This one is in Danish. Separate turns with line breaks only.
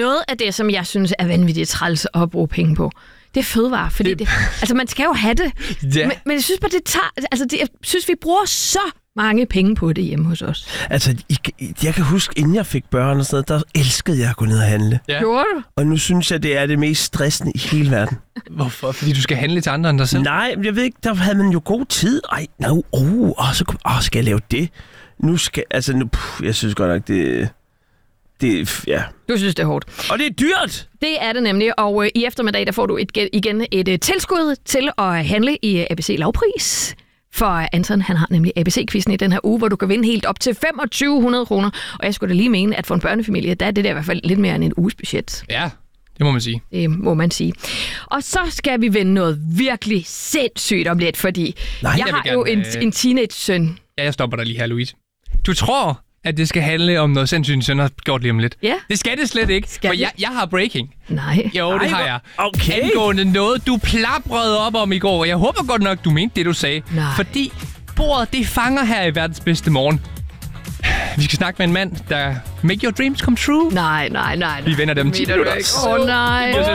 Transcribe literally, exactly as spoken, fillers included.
noget af det, som jeg synes er vanvittigt træls at bruge penge på, det er fødevarer, fordi det... Det, altså man skal jo have det.
Ja.
Men, men jeg synes bare, det tager... Altså det, jeg synes, vi bruger så mange penge på det hjemme hos os.
Altså, I, jeg kan huske, inden jeg fik børn og sådan noget, der elskede jeg at gå ned og handle.
Ja.
Gjorde du?
Og nu synes jeg, det er det mest stressende i hele verden.
Hvorfor? Fordi du skal handle til andre end dig selv?
Nej, jeg ved ikke, der havde man jo god tid. Ej, no, oh, oh, så oh, skal jeg lave det? Nu skal... Altså, nu, puh, jeg synes godt nok, det... Det, ja.
Du synes, det er hårdt.
Og det er dyrt!
Det er det nemlig, og øh, i eftermiddag der får du et, igen et øh, tilskud til at handle i øh, A B C lavpris. For Anton, han har nemlig A B C-quizzen i den her uge, hvor du kan vinde helt op til femogtyve hundrede kroner. Og jeg skulle da lige mene, at for en børnefamilie, der er det der i hvert fald lidt mere end en uges budget.
Ja, det må man sige.
Det må man sige. Og så skal vi vinde noget virkelig sindssygt om lidt, fordi
Nej,
jeg,
jeg vil
har
gerne,
jo en,
øh...
en teenage-søn.
Ja, jeg stopper dig lige her, Louise. Du tror, at det skal handle om noget sindssygt, søn har gjort lige om lidt.
Ja.
Det skal det slet ikke,
Skal
for
det?
jeg, jeg har breaking.
Nej.
Jo, det har jeg.
Okay.
Angående noget, du plaprede op om i går, og jeg håber godt nok, du mente det, du sagde.
Nej.
Fordi bordet, det fanger her i verdens bedste morgen. Vi skal snakke med en mand, der make your dreams come true.
Nej, nej, nej. nej.
Vi vender dem ti
Mener du
minutter.
ikke? Åh, nej.